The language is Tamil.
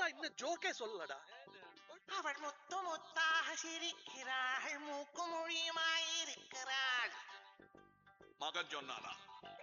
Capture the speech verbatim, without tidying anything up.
இன்னும் ஜோக்கே சொல்லடா. அவள் முத்து முத்தாக சிரிக்கிறாள், மூக்கு மொழியுமாயிருக்கிறாள். மகன் சொன்னானா?